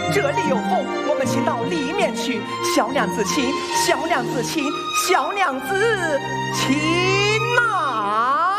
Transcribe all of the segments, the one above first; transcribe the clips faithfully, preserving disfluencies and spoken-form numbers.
这里有风，我们请到里面去。小娘子请，小娘子请，小娘子请啊！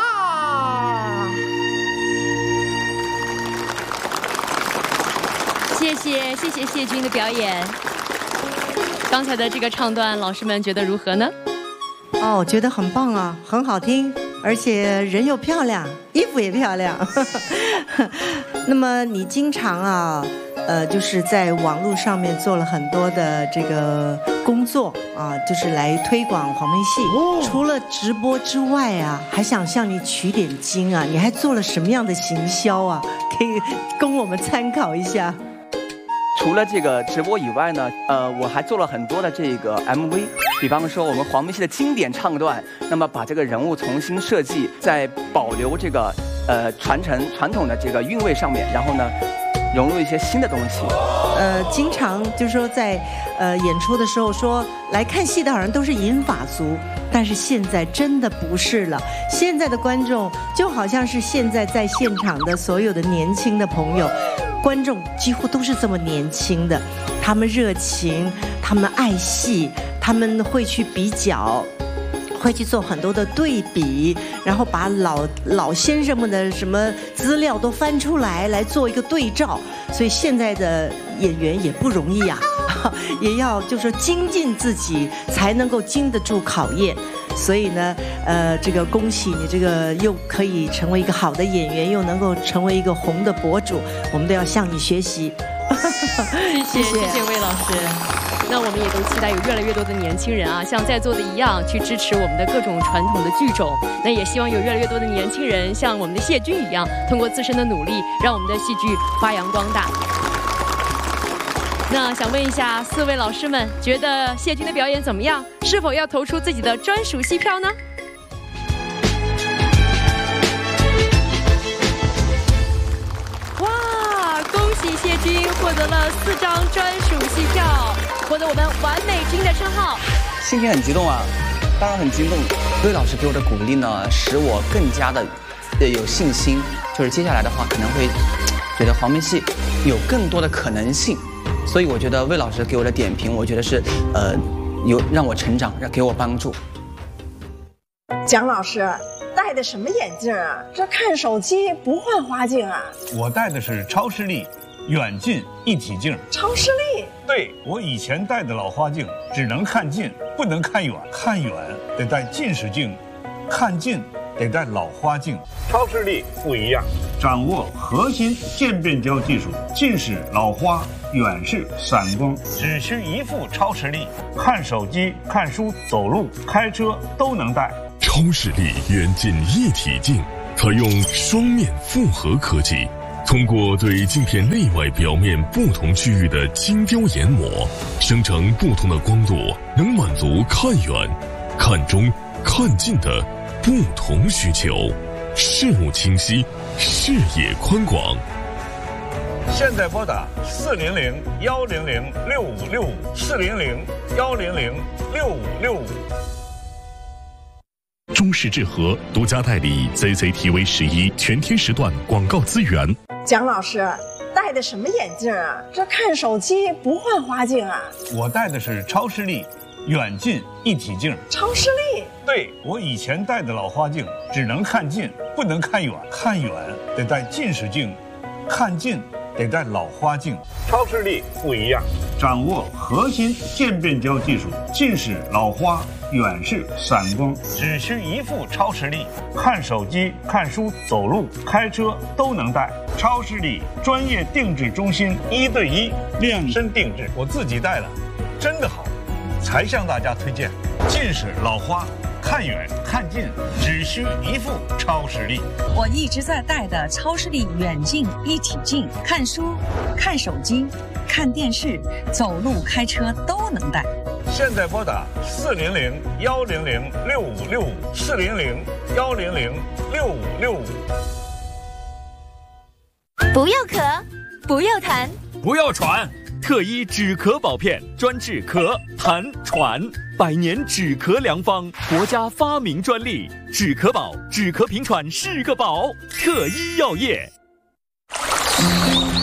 谢谢谢谢谢军的表演。刚才的这个唱段，老师们觉得如何呢？ 哦，我觉得很棒啊，很好听，而且人又漂亮，衣服也漂亮。那么你经常啊，呃，就是在网络上面做了很多的这个工作啊，就是来推广黄梅戏。哦、除了直播之外啊，还想向你取点经啊，你还做了什么样的行销啊？可以供我们参考一下。 除了这个直播以外呢，呃，我还做了很多的这个 M V， 比方说我们黄梅戏的经典唱段，那么把这个人物重新设计，在保留这个呃传承传统的这个韵味上面，然后呢，融入一些新的东西。 呃，经常就是说在呃演出的时候说来看戏的好像都是银发族，但是现在真的不是了。现在的观众就好像是现在在现场的所有的年轻的朋友，观众几乎都是这么年轻的，他们热情，他们爱戏，他们会去比较。会去做很多的对比，然后把老老先生们的什么资料都翻出来，来做一个对照。所以现在的演员也不容易啊，也要就是说精进自己，才能够经得住考验。所以呢，呃，这个恭喜你，这个又可以成为一个好的演员，又能够成为一个红的博主，我们都要向你学习。 谢谢谢谢魏老师。那我们也都期待有越来越多的年轻人啊，像在座的一样去支持我们的各种传统的剧种。那也希望有越来越多的年轻人像我们的谢军一样，通过自身的努力，让我们的戏剧发扬光大。那想问一下四位老师们，觉得谢军的表演怎么样？是否要投出自己的专属戏票呢？哇，恭喜谢军获得了四张专属戏票，获得我们完美军的称号。 心情很激动啊，当然很激动。魏老师给我的鼓励呢，使我更加的有信心，就是接下来的话可能会觉得黄梅戏有更多的可能性。所以我觉得魏老师给我的点评，我觉得是呃有让我成长，让给我帮助。 蒋老师戴的什么眼镜啊？这看手机不换花镜啊？ 我戴的是超视力远近一体镜。 超视力？ 对，我以前戴的老花镜只能看近，不能看远，看远得戴近视镜，看近得戴老花镜。超视力不一样，掌握核心渐变焦技术，近视、老花、远视、散光，只需一副超视力，看手机、看书、走路、开车都能戴。 超视力远近一体镜采用双面复合科技，通过对镜片内外表面不同区域的精雕研磨，生成不同的光度，能满足看远、看中、看近的不同需求，视物清晰，视野宽广。 现在拨打四零零幺零零六五六五四零零幺零零六五六五。 中视智和独家代理 C C T V 十一全天时段广告资源。 蒋老师戴的什么眼镜啊？这看手机不换花镜啊？ 我戴的是超视力远近一体镜。 超视力？ 对，我以前戴的老花镜只能看近，不能看远，看远得戴近视镜，看近得戴老花镜。超视力不一样，掌握核心渐变焦技术，近视、老花、远视、散光，只需一副超视力，看手机、看书、走路、开车都能戴。超视力专业定制中心，一对一量身定制，我自己戴了，真的好，才向大家推荐。近视、老花、看远看近只需一副超视力。 我一直在戴的超视力远近一体镜，看书、看手机、看电视、走路、开车都能戴。 现在拨打四零零幺零零六五六五四零零幺零零六五六五。 不要咳，不要痰， 不要喘。特医止咳宝片专治咳、痰、喘，百年止咳良方，国家发明专利。止咳宝，止咳平喘是个宝。特医药业。